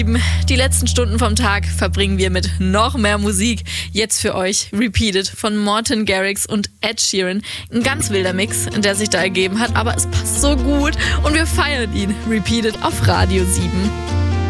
Die letzten Stunden vom Tag verbringen wir mit noch mehr Musik. Jetzt für euch Repeated von Martin Garrix und Ed Sheeran. Ein ganz wilder Mix, der sich da ergeben hat, aber es passt so gut und wir feiern ihn. Repeated auf Radio 7.